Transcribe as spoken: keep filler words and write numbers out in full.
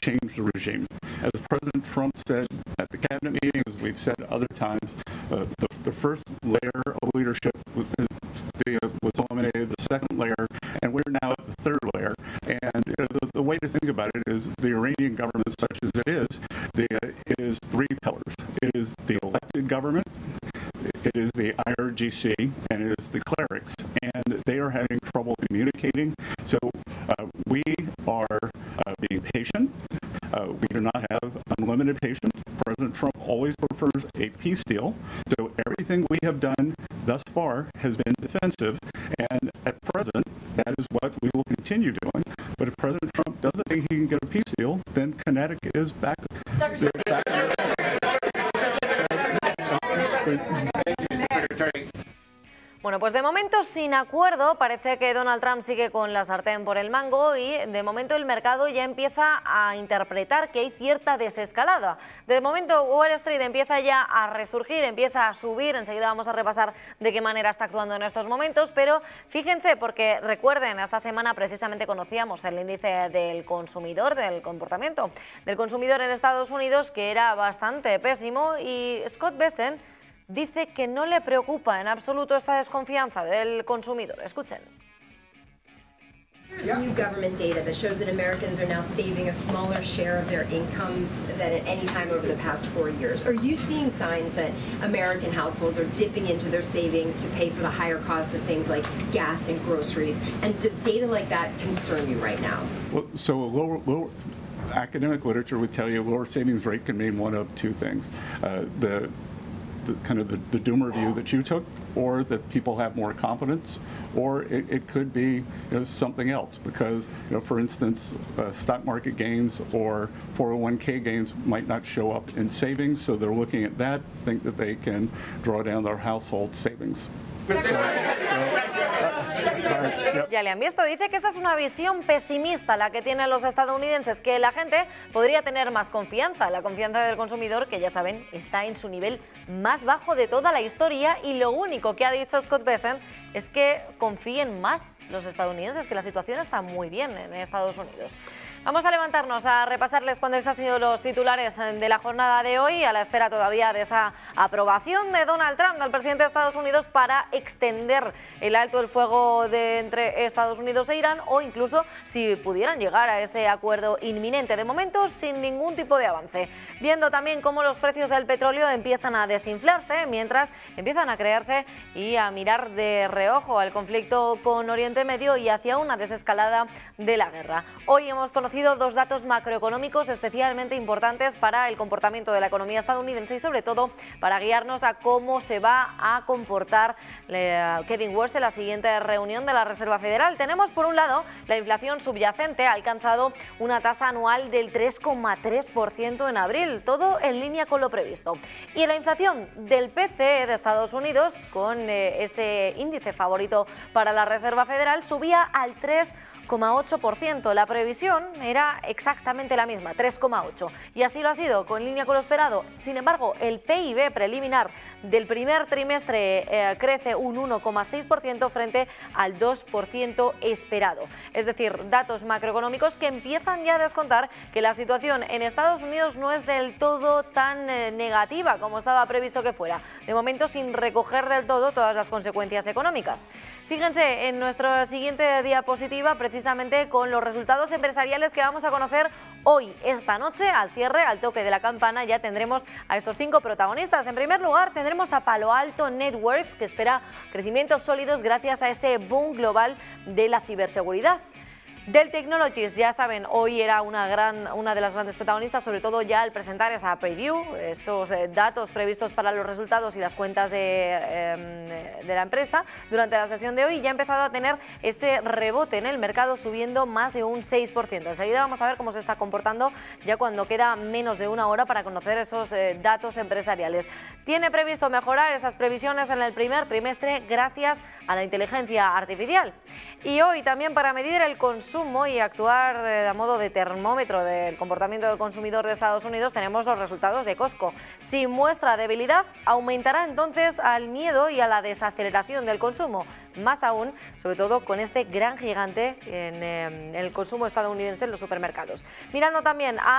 change the regime. As President Trump said at the cabinet meeting, as we've said other times, uh, the, the first layer of leadership was, was eliminated, the second layer, and we're now at the third layer. And you know, the, the way to think about it is the Iranian government, such as it is, the, it is three pillars. It is the elected government, it is the I R G C, and it is the clerics. And they are having trouble communicating. So uh, we are uh, being patient. Uh, we do not have unlimited patience. President Trump always prefers a peace deal. So everything we have done thus far has been defensive. And at present, that is what we will continue doing. But if President Trump doesn't think he can get a peace deal, then Connecticut is back. Secretary. back Secretary. Bueno, pues de momento sin acuerdo, parece que Donald Trump sigue con la sartén por el mango y de momento el mercado ya empieza a interpretar que hay cierta desescalada. De momento Wall Street empieza ya a resurgir, empieza a subir, enseguida vamos a repasar de qué manera está actuando en estos momentos, pero fíjense porque recuerden, esta semana precisamente conocíamos el índice del consumidor, del comportamiento del consumidor en Estados Unidos, que era bastante pésimo, y Scott Bessent dice que no le preocupa en absoluto esta desconfianza del consumidor. Escuchen. There's new government data that shows that Americans are now saving a smaller share of their incomes than at any time over the past four years. Are you seeing signs that American households are dipping into their savings to pay for the higher costs of things like gas and groceries? And does data like that concern you right now? Well, so a lower, lower academic literature would tell you a lower savings rate can mean one of two things. Uh, the The, kind of the, the doomer view that you took, or that people have more confidence, or it, it could be you know, something else, because you know, for instance, uh, stock market gains or four oh one K gains might not show up in savings, so they're looking at that, think that they can draw down their household savings. So, Ya le han visto, dice que esa es una visión pesimista la que tienen los estadounidenses, que la gente podría tener más confianza, la confianza del consumidor, que ya saben, está en su nivel más bajo de toda la historia, y lo único que ha dicho Scott Bessent es que confíen más los estadounidenses, que la situación está muy bien en Estados Unidos. Vamos a levantarnos a repasarles cuáles han sido los titulares de la jornada de hoy, a la espera todavía de esa aprobación de Donald Trump, del presidente de Estados Unidos, para extender el alto el fuego de entre Estados Unidos e Irán, o incluso si pudieran llegar a ese acuerdo inminente. De momento, sin ningún tipo de avance. Viendo también cómo los precios del petróleo empiezan a desinflarse, mientras empiezan a crearse y a mirar de reojo al conflicto con Oriente Medio y hacia una desescalada de la guerra. Hoy hemos conocido dos datos macroeconómicos especialmente importantes para el comportamiento de la economía estadounidense y sobre todo para guiarnos a cómo se va a comportar Kevin Warsh en la siguiente reunión de la Reserva Federal. Tenemos por un lado la inflación subyacente, ha alcanzado una tasa anual del tres coma tres por ciento en abril, todo en línea con lo previsto. Y la inflación del P C E de Estados Unidos, con eh, ese índice favorito para la Reserva Federal, subía al tres coma ocho por ciento. La previsión era exactamente la misma, tres coma ocho por ciento, y así lo ha sido, con línea con lo esperado. Sin embargo, el P I B preliminar del primer trimestre eh, crece un uno coma seis por ciento frente al dos por ciento esperado. Es decir, datos macroeconómicos que empiezan ya a descontar que la situación en Estados Unidos no es del todo tan eh, negativa como estaba previsto que fuera. De momento, sin recoger del todo todas las consecuencias económicas. Fíjense en nuestra siguiente diapositiva, precisamente con los resultados empresariales que vamos a conocer hoy, esta noche, al cierre, al toque de la campana. Ya tendremos a estos cinco protagonistas. En primer lugar, tendremos a Palo Alto Networks, que espera crecimientos sólidos gracias a ese boom global de la ciberseguridad. Dell Technologies, ya saben, hoy era una, gran, una de las grandes protagonistas, sobre todo ya al presentar esa preview, esos eh, datos previstos para los resultados y las cuentas de, eh, de la empresa durante la sesión de hoy. Ya ha empezado a tener ese rebote en el mercado, subiendo más de un seis por ciento. Enseguida vamos a ver cómo se está comportando ya cuando queda menos de una hora para conocer esos eh, datos empresariales. Tiene previsto mejorar esas previsiones en el primer trimestre gracias a la inteligencia artificial. Y hoy también, para medir el consumo y actuar a modo de termómetro del comportamiento del consumidor de Estados Unidos, tenemos los resultados de Costco. Si muestra debilidad, aumentará entonces al miedo y a la desaceleración del consumo. Más aún, sobre todo con este gran gigante en eh, el consumo estadounidense en los supermercados. Mirando también a